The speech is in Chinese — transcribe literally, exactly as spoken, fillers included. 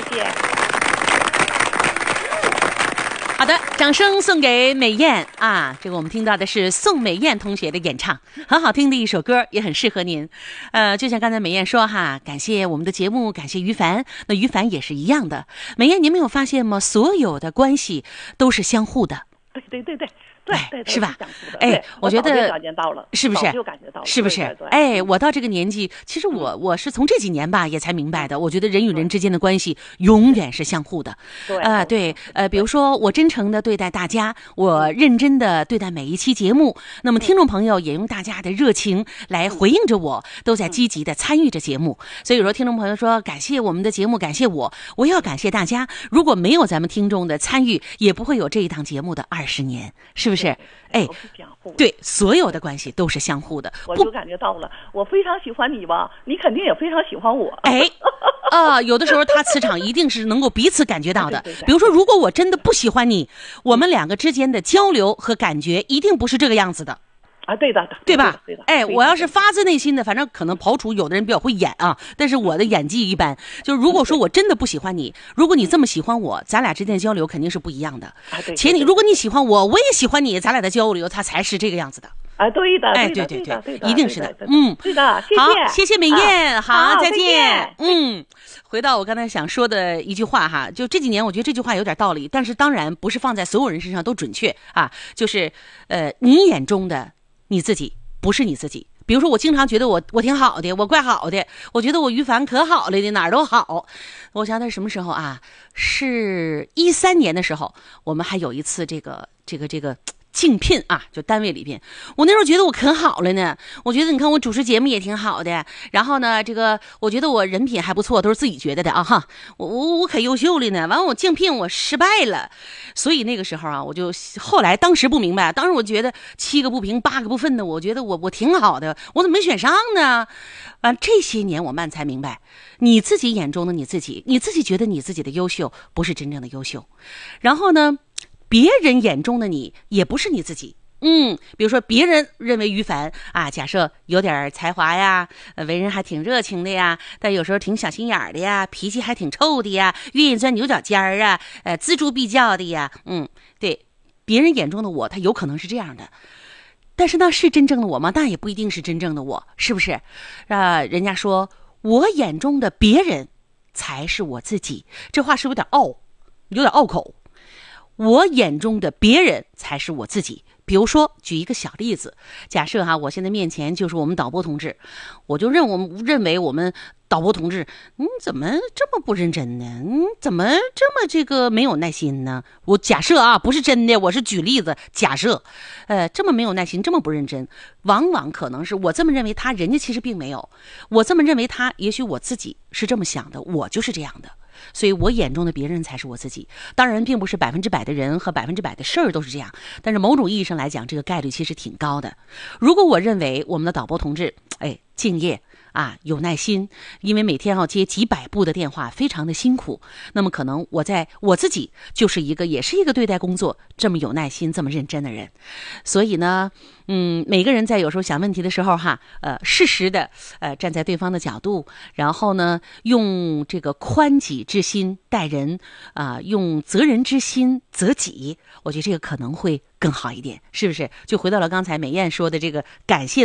谢。 好的，掌声送给美燕啊！这个我们听到的是宋美燕同学的演唱，很好听的一首歌，也很适合您。呃，就像刚才美燕说哈，感谢我们的节目，感谢于凡，那于凡也是一样的。美燕，您没有发现吗？所有的关系都是相互的。 对对对对。对对是吧？ 哎， 我觉得感觉到了， 是不是？ 就感觉到了， 是不是？哎，我到这个年纪，其实我我是从这几年吧，也才明白的。我觉得人与人之间的关系永远是相互的。 对啊，对，呃，比如说我真诚的对待大家，我认真的对待每一期节目，那么听众朋友也用大家的热情来回应着我，都在积极的参与着节目。所以有时候听众朋友说感谢我们的节目，感谢我，我也要感谢大家。如果没有咱们听众的参与，也不会有这一档节目的二十年，是不是？哎，对，所有的关系都是相互的。 我就感觉到了，我非常喜欢你吧，你肯定也非常喜欢我。 哎，啊、呃，有的时候他磁场一定是能够彼此感觉到的。对对对，比如说，如果我真的不喜欢你，我们两个之间的交流和感觉一定不是这个样子的。 啊，对的， 对吧？ 对的， 哎，我要是发自内心的，反正可能刨除有的人比较会演啊，但是我的演技一般。就是如果说我真的不喜欢你，如果你这么喜欢我，咱俩之间的交流肯定是不一样的。 啊，对。 且你如果你喜欢我，我也喜欢你，咱俩的交流它才是这个样子的。 啊，对的， 哎， 对对对对，一定是的， 嗯，对的，谢谢， 好，谢谢美燕，好，再见， 嗯。回到我刚才想说的一句话哈，就这几年我觉得这句话有点道理，但是当然不是放在所有人身上都准确啊，就是呃，你眼中的你自己。不是你自己，比如说我经常觉得我我挺好的，我怪好的，我觉得我于凡可好了的，哪儿都好。我想在什么时候啊？是一三年的时候，我们还有一次这个这个这个竞聘啊，就单位里边，我那时候觉得我可好了呢。我觉得你看我主持节目也挺好的，然后呢，这个我觉得我人品还不错，都是自己觉得的啊哈。我我我可优秀了呢。完我竞聘我失败了，所以那个时候啊，我就后来当时不明白，当时我觉得七个不平八个不忿的，我觉得我我挺好的，我怎么没选上呢？完这些年我慢才明白，你自己眼中的你自己，你自己觉得你自己的优秀，不是真正的优秀。然后呢？别人眼中的你也不是你自己，嗯，比如说别人认为于凡啊，假设有点才华呀，为人还挺热情的呀，但有时候挺小心眼的呀，脾气还挺臭的呀，愿意钻牛角尖儿啊，呃，锱铢必较的呀，嗯，对，别人眼中的我，他有可能是这样的，但是那是真正的我吗？那也不一定是真正的我，是不是？啊，人家说我眼中的别人才是我自己，这话是有点傲，有点拗口。我眼中的别人才是我自己。比如说举一个小例子，假设哈，我现在面前就是我们导播同志，我就认我们认为我们导播同志，你怎么这么不认真呢？你怎么这么这个没有耐心呢？我假设啊，不是真的，我是举例子假设，呃，这么没有耐心，这么不认真，往往可能是我这么认为他，人家其实并没有，我这么认为他，也许我自己是这么想的，我就是这样的。所以我眼中的别人才是我自己，当然并不是百分之百的人和百分之百的事儿都是这样，但是某种意义上来讲，这个概率其实挺高的。如果我认为我们的导播同志，哎，敬业啊，有耐心，因为每天要接几百部的电话，非常的辛苦，那么可能我在我自己就是一个，也是一个对待工作这么有耐心、这么认真的人。所以呢，嗯，每个人在有时候想问题的时候哈，呃，适时的呃站在对方的角度，然后呢，用这个宽己之心待人啊、呃，用责人之心责己，我觉得这个可能会更好一点，是不是？就回到了刚才美燕说的这个感谢。